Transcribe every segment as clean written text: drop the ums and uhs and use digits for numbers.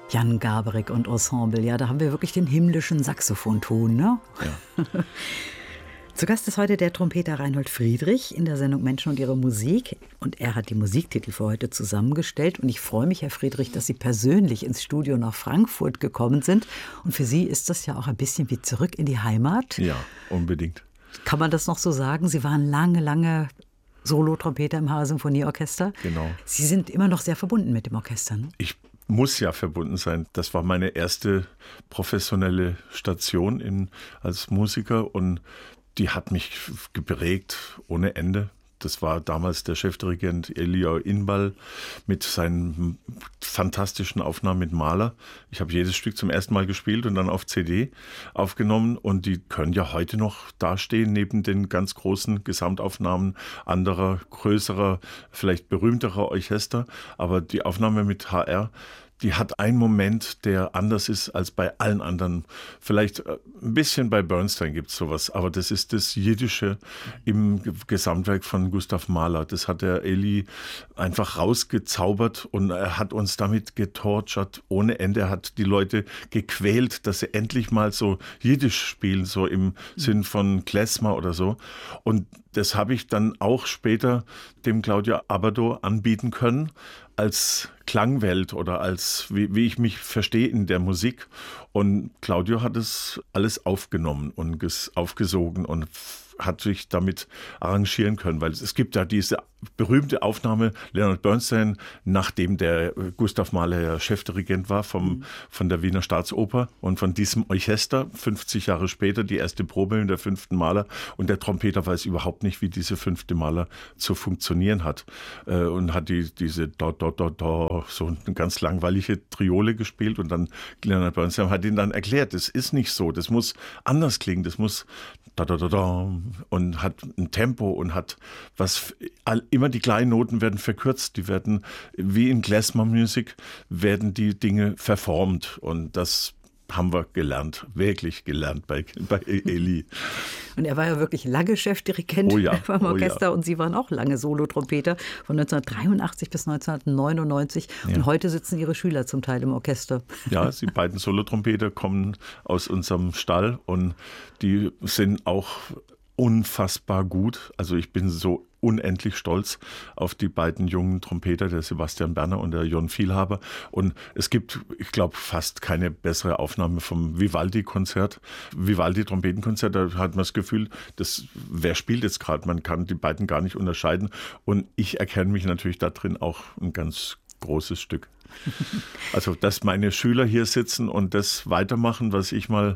Jan Garbarek und Ensemble, ja, da haben wir wirklich den himmlischen Saxophonton, ne? Ja. Zu Gast ist heute der Trompeter Reinhold Friedrich in der Sendung Menschen und ihre Musik. Und er hat die Musiktitel für heute zusammengestellt. Und ich freue mich, Herr Friedrich, dass Sie persönlich ins Studio nach Frankfurt gekommen sind. Und für Sie ist das ja auch ein bisschen wie zurück in die Heimat. Ja, unbedingt. Kann man das noch so sagen? Sie waren lange Solo-Trompeter im HR-Symphonieorchester. Genau. Sie sind immer noch sehr verbunden mit dem Orchester, ne? Ich muss ja verbunden sein. Das war meine erste professionelle Station als Musiker und die hat mich geprägt ohne Ende. Das war damals der Chefdirigent Elia Inbal mit seinen fantastischen Aufnahmen mit Mahler. Ich habe jedes Stück zum ersten Mal gespielt und dann auf CD aufgenommen. Und die können ja heute noch dastehen neben den ganz großen Gesamtaufnahmen anderer, größerer, vielleicht berühmterer Orchester. Aber die Aufnahme mit HR, die hat einen Moment, der anders ist als bei allen anderen. Vielleicht ein bisschen bei Bernstein gibt es sowas, aber das ist das Jiddische im Gesamtwerk von Gustav Mahler. Das hat der Eli einfach rausgezaubert und er hat uns damit getortured ohne Ende. Er hat die Leute gequält, dass sie endlich mal so Jiddisch spielen, so im Sinn von Klezmer oder so. Und das habe ich dann auch später dem Claudio Abbado anbieten können, als Klangwelt oder als wie ich mich verstehe in der Musik. Und Claudio hat es alles aufgenommen und aufgesogen und hat sich damit arrangieren können, weil es gibt ja diese berühmte Aufnahme Leonard Bernstein, nachdem der Gustav Mahler ja Chefdirigent war von der Wiener Staatsoper und von diesem Orchester, 50 Jahre später die erste Probe mit der 5. Mahler und der Trompeter weiß überhaupt nicht, wie diese 5. Mahler zu funktionieren hat und hat diese so eine ganz langweilige Triole gespielt und dann Leonard Bernstein hat ihn dann erklärt, das ist nicht so, das muss anders klingen, das muss und hat ein Tempo und hat immer die kleinen Noten werden verkürzt, die werden wie in Klezmer-Musik werden die Dinge verformt und das haben wir gelernt, wirklich gelernt bei Eli. Und er war ja wirklich lange Chefdirigent beim Orchester und Sie waren auch lange Solotrompeter von 1983 bis 1999 und heute sitzen Ihre Schüler zum Teil im Orchester. Ja, die beiden Solotrompeter kommen aus unserem Stall und die sind auch unfassbar gut. Also ich bin so unendlich stolz auf die beiden jungen Trompeter, der Sebastian Berner und der Jon Vielhaber. Und es gibt, ich glaube, fast keine bessere Aufnahme vom Vivaldi-Konzert. Vivaldi-Trompetenkonzert, da hat man das Gefühl, wer spielt jetzt gerade? Man kann die beiden gar nicht unterscheiden. Und ich erkenne mich natürlich da drin auch ein ganz großes Stück. Also, dass meine Schüler hier sitzen und das weitermachen, was ich mal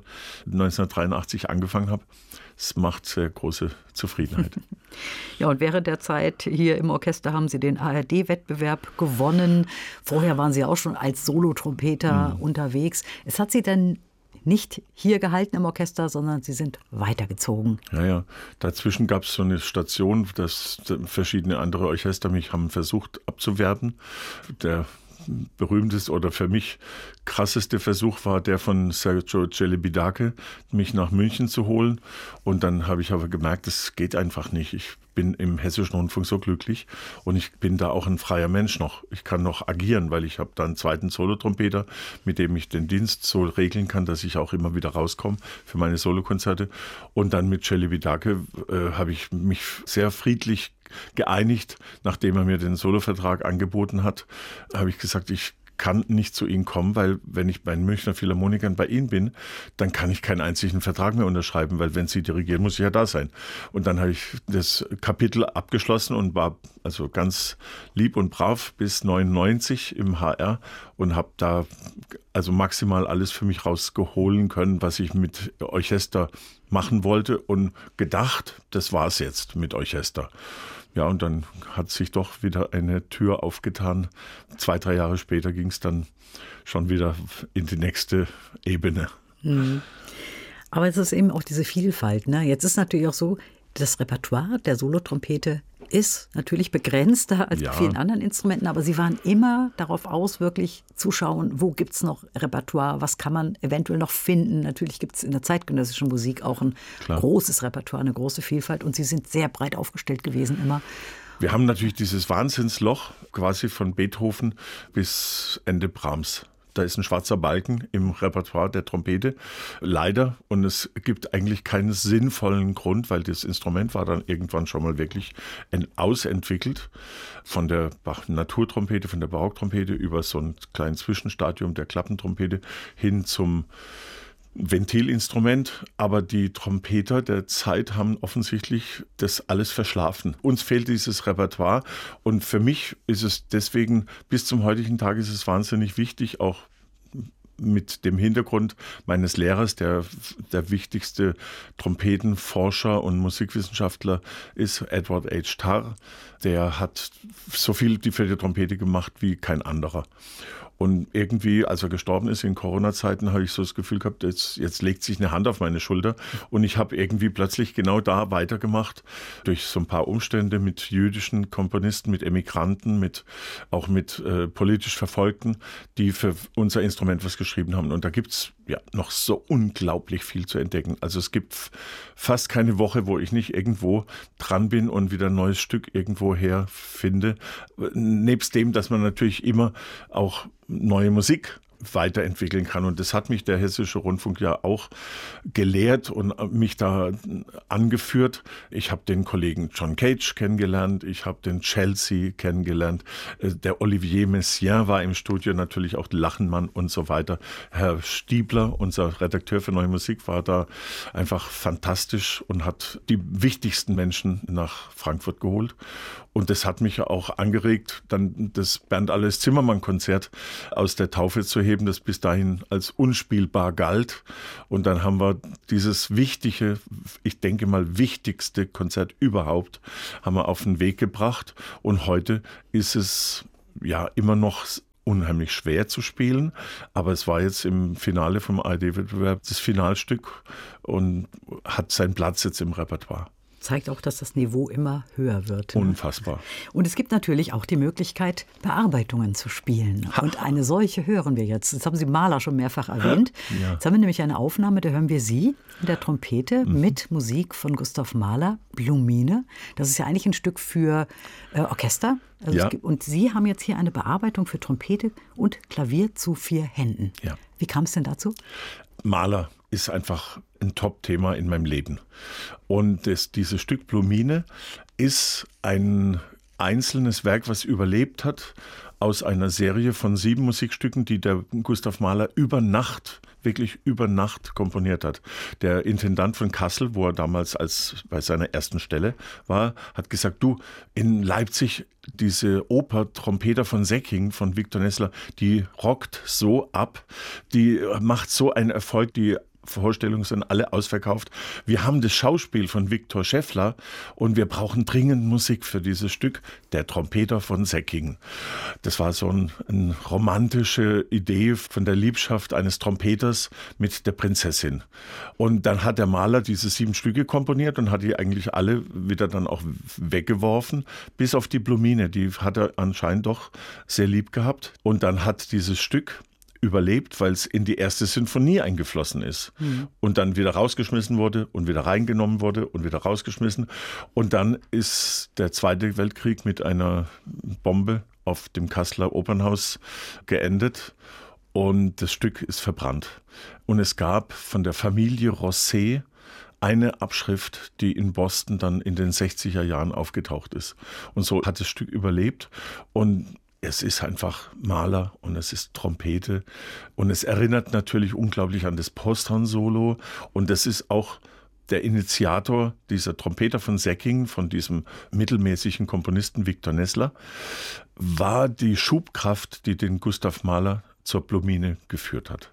1983 angefangen habe, das macht sehr große Zufriedenheit. Ja, und während der Zeit hier im Orchester haben Sie den ARD-Wettbewerb gewonnen. Vorher waren Sie auch schon als Solotrompeter unterwegs. Es hat Sie dann nicht hier gehalten im Orchester, sondern Sie sind weitergezogen. Ja. Dazwischen gab es so eine Station, dass verschiedene andere Orchester mich haben versucht abzuwerben. Der berühmteste oder für mich krasseste Versuch war der von Sergio Celibidache, mich nach München zu holen. Und dann habe ich aber gemerkt, das geht einfach nicht. Ich bin im Hessischen Rundfunk so glücklich und ich bin da auch ein freier Mensch noch. Ich kann noch agieren, weil ich habe da einen zweiten Solotrompeter, mit dem ich den Dienst so regeln kann, dass ich auch immer wieder rauskomme für meine Solokonzerte. Und dann mit Celibidache habe ich mich sehr friedlich geeinigt, nachdem er mir den Solovertrag angeboten hat, habe ich gesagt, ich kann nicht zu Ihnen kommen, weil wenn ich bei den Münchner Philharmonikern bei Ihnen bin, dann kann ich keinen einzigen Vertrag mehr unterschreiben, weil wenn Sie dirigieren, muss ich ja da sein. Und dann habe ich das Kapitel abgeschlossen und war also ganz lieb und brav bis 99 im HR und habe da also maximal alles für mich rausgeholen können, was ich mit Orchester machen wollte und gedacht, das war's jetzt mit Orchester. Ja, und dann hat sich doch wieder eine Tür aufgetan. 2-3 Jahre später ging es dann schon wieder in die nächste Ebene. Aber es ist eben auch diese Vielfalt, ne? Jetzt ist natürlich auch so, das Repertoire der Solotrompete ist natürlich begrenzter als bei vielen anderen Instrumenten, aber Sie waren immer darauf aus, wirklich zu schauen, wo gibt es noch Repertoire, was kann man eventuell noch finden. Natürlich gibt es in der zeitgenössischen Musik auch ein großes Repertoire, eine große Vielfalt und Sie sind sehr breit aufgestellt gewesen immer. Wir haben natürlich dieses Wahnsinnsloch quasi von Beethoven bis Ende Brahms. Da ist ein schwarzer Balken im Repertoire der Trompete, leider. Und es gibt eigentlich keinen sinnvollen Grund, weil das Instrument war dann irgendwann schon mal wirklich ausentwickelt. Von der Naturtrompete, von der Barocktrompete über so ein kleines Zwischenstadium der Klappentrompete hin zum Ventilinstrument, aber die Trompeter der Zeit haben offensichtlich das alles verschlafen. Uns fehlt dieses Repertoire und für mich ist es deswegen, bis zum heutigen Tag ist es wahnsinnig wichtig, auch mit dem Hintergrund meines Lehrers, der wichtigste Trompetenforscher und Musikwissenschaftler ist, Edward H. Tarr. Der hat so viel für die Trompete gemacht wie kein anderer. Und irgendwie, als er gestorben ist in Corona-Zeiten, habe ich so das Gefühl gehabt, jetzt legt sich eine Hand auf meine Schulter. Und ich habe irgendwie plötzlich genau da weitergemacht, durch so ein paar Umstände mit jüdischen Komponisten, mit Emigranten, auch mit politisch Verfolgten, die für unser Instrument was geschrieben haben. Und da gibt's ja noch so unglaublich viel zu entdecken. Also es gibt fast keine Woche, wo ich nicht irgendwo dran bin und wieder ein neues Stück irgendwo her finde. Nebst dem, dass man natürlich immer auch neue Musik weiterentwickeln kann. Und das hat mich der Hessische Rundfunk ja auch gelehrt und mich da angeführt. Ich habe den Kollegen John Cage kennengelernt, ich habe den Chelsea kennengelernt, der Olivier Messiaen war im Studio, natürlich auch Lachenmann und so weiter. Herr Stiebler, unser Redakteur für Neue Musik, war da einfach fantastisch und hat die wichtigsten Menschen nach Frankfurt geholt. Und das hat mich ja auch angeregt, dann das Bernd-Alois-Zimmermann-Konzert aus der Taufe zu heben, das bis dahin als unspielbar galt. Und dann haben wir dieses wichtige, ich denke mal wichtigste Konzert überhaupt, haben wir auf den Weg gebracht. Und heute ist es ja immer noch unheimlich schwer zu spielen, aber es war jetzt im Finale vom ARD-Wettbewerb das Finalstück und hat seinen Platz jetzt im Repertoire. Zeigt auch, dass das Niveau immer höher wird. Unfassbar. Und es gibt natürlich auch die Möglichkeit, Bearbeitungen zu spielen. Und eine solche hören wir jetzt. Jetzt haben Sie Mahler schon mehrfach erwähnt. Ja. Jetzt haben wir nämlich eine Aufnahme, da hören wir Sie in der Trompete mit Musik von Gustav Mahler, Blumine. Das ist ja eigentlich ein Stück für Orchester. Also ja. Und Sie haben jetzt hier eine Bearbeitung für Trompete und Klavier zu 4 Händen. Ja. Wie kam es denn dazu? Mahler ist einfach ein Top-Thema in meinem Leben. Und dieses Stück Blumine ist ein einzelnes Werk, was überlebt hat aus einer Serie von 7 Musikstücken, die der Gustav Mahler wirklich über Nacht komponiert hat. Der Intendant von Kassel, wo er damals bei seiner ersten Stelle war, hat gesagt, du, in Leipzig diese Oper Trompeter von Säckingen von Victor Nessler, die rockt so ab, die macht so einen Erfolg, die Vorstellungen sind alle ausverkauft. Wir haben das Schauspiel von Viktor Scheffler und wir brauchen dringend Musik für dieses Stück, der Trompeter von Säckingen. Das war so eine romantische Idee von der Liebschaft eines Trompeters mit der Prinzessin. Und dann hat der Mahler diese 7 Stücke komponiert und hat die eigentlich alle wieder dann auch weggeworfen, bis auf die Blumine. Die hat er anscheinend doch sehr lieb gehabt. Und dann hat dieses Stück überlebt, weil es in die erste Sinfonie eingeflossen ist und dann wieder rausgeschmissen wurde und wieder reingenommen wurde und wieder rausgeschmissen. Und dann ist der Zweite Weltkrieg mit einer Bombe auf dem Kasseler Opernhaus geendet und das Stück ist verbrannt. Und es gab von der Familie Rosset eine Abschrift, die in Boston dann in den 60er Jahren aufgetaucht ist. Und so hat das Stück überlebt und es ist einfach Mahler und es ist Trompete und es erinnert natürlich unglaublich an das Posthorn-Solo und das ist auch der Initiator, dieser Trompeter von Säckingen, von diesem mittelmäßigen Komponisten Victor Nessler, war die Schubkraft, die den Gustav Mahler zur Blumine geführt hat.